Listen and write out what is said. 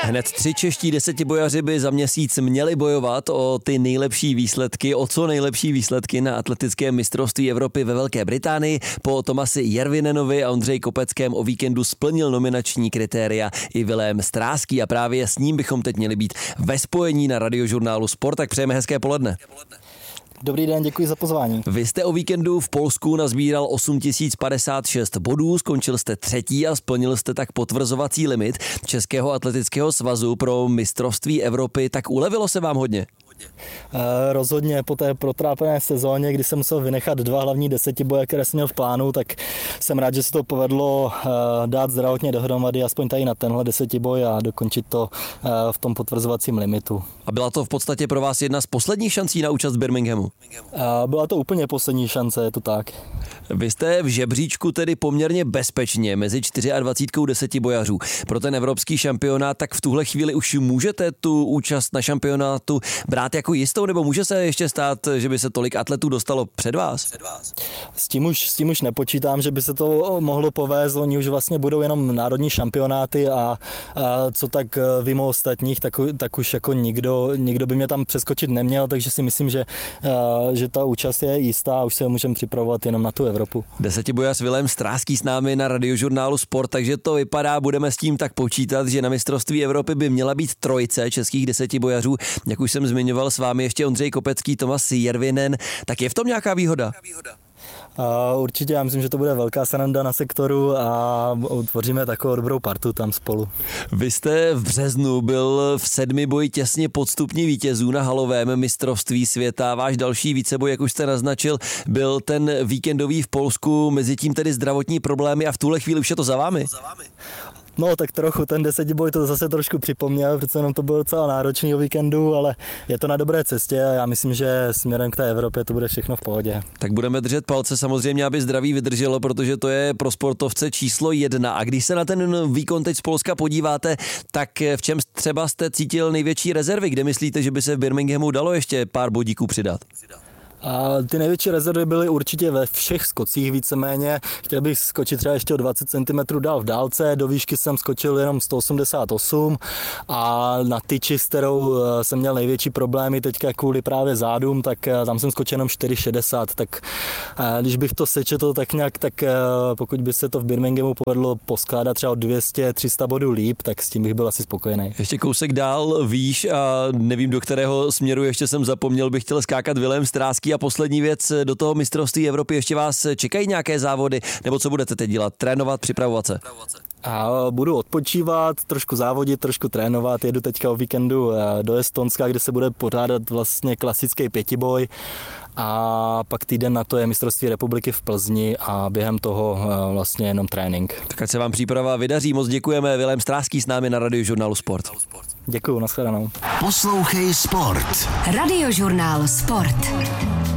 Hned 3 čeští desetibojaři by za měsíc měli bojovat o ty nejlepší výsledky, o co nejlepší výsledky na atletickém mistrovství Evropy ve Velké Británii. Po Tomasi Järvinenovi a Ondřeji Kopeckém o víkendu splnil nominační kritéria i Vilém Stráský a právě s ním bychom teď měli být ve spojení na Radiožurnálu Sport, tak přejeme hezké poledne. Dobrý den, děkuji za pozvání. Vy jste o víkendu v Polsku nazbíral 8056 bodů, skončil jste třetí a splnil jste tak potvrzovací limit Českého atletického svazu pro mistrovství Evropy. Tak ulevilo se vám hodně? Rozhodně po té protrápené sezóně, kdy jsem musel vynechat 2 hlavní desetiboje, které jsem měl v plánu, tak jsem rád, že se to povedlo dát zdravotně dohromady aspoň tady na tenhle desetiboj a dokončit to v tom potvrzovacím limitu. A byla to v podstatě pro vás jedna z posledních šancí na účast v Birminghamu? Byla to úplně poslední šance, je to tak. Vy jste v žebříčku tedy poměrně bezpečně mezi 24 desetibojařů. Pro ten evropský šampionát, tak v tuhle chvíli už můžete tu účast na šampionátu brát jako jistou, nebo může se ještě stát, že by se tolik atletů dostalo před vás? S tím už nepočítám, že by se to mohlo povést. Oni už vlastně budou jenom národní šampionáty a co tak vimo ostatních, tak už jako nikdo by mě tam přeskočit neměl, takže si myslím, že ta účast je jistá a už se můžeme připravovat jenom na tu Evropu. Desetibojař Vilém Stráský s námi na Radiožurnálu Sport, takže to vypadá, budeme s tím tak počítat, že na mistrovství Evropy by měla být trojice českých desetibojařů. Jak už jsem zmiňoval s vámi ještě Ondřej Kopecký, Tomas Järvinen, tak je v tom nějaká výhoda? Určitě, já myslím, že to bude velká sranda na sektoru a utvoříme takovou dobrou partu tam spolu. Vy jste v březnu byl v 7 boji těsně pod stupni vítězů na halovém mistrovství světa. Váš další víceboj, jak už jste naznačil, byl ten víkendový v Polsku, mezi tím tedy zdravotní problémy a v tuhle chvíli už je to za vámi? No tak trochu, ten desetiboj to zase trošku připomněl, protože jenom to bylo docela náročný o víkendu, ale je to na dobré cestě a já myslím, že směrem k té Evropě to bude všechno v pohodě. Tak budeme držet palce samozřejmě, aby zdraví vydrželo, protože to je pro sportovce číslo 1. A když se na ten výkon teď z Polska podíváte, tak v čem třeba jste cítil největší rezervy? Kde myslíte, že by se v Birminghamu dalo ještě pár bodíků přidat? A ty největší rezervy byly určitě ve všech skocích víceméně. Chtěl bych skočit třeba ještě o 20 cm dál v dálce, do výšky jsem skočil jenom 188 a na tyči, s kterou jsem měl největší problémy teďka kvůli právě zádům, tak tam jsem skočil jenom 4,60, tak když bych to sečetl tak nějak, tak pokud by se to v Birminghamu povedlo poskládat třeba o 200-300 bodů líp, tak s tím bych byl asi spokojený. Ještě kousek dál výš a nevím, do kterého směru ještě jsem zapomněl, bych chtěl skákat Vilém Stráský. A poslední věc, do toho mistrovství Evropy ještě vás čekají nějaké závody, nebo co budete teď dělat? Trénovat, připravovat se? A budu odpočívat, trošku závodit, trošku trénovat. Jedu teďka o víkendu do Estonska, kde se bude pořádat vlastně klasický pětiboj. A pak týden na to je mistrovství republiky v Plzni a během toho vlastně jenom trénink. Tak ať se vám příprava vydaří, moc děkujeme. Vilém Stráský s námi na Radiožurnálu Sport. Děkuju, nashledanou. Poslouchej Sport. Radiožurnál Sport.